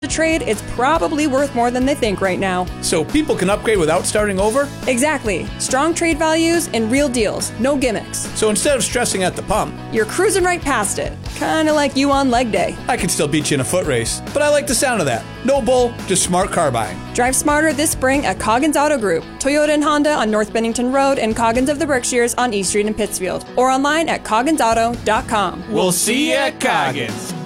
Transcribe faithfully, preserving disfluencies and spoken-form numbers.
to trade, it's probably worth more than they think right now. So people can upgrade without starting over? Exactly. Strong trade values and real deals, no gimmicks. So instead of stressing at the pump, you're cruising right past it. Kinda like you on leg day. I could still beat you in a foot race, but I like the sound of that. No bull, just smart car buying. Drive smarter this spring at Coggins Auto Group. Toyota and Honda on North Bennington Road and Coggins of the Berkshires on East Street in Pittsfield. Or online at coggins auto dot com. We'll see you at Coggins.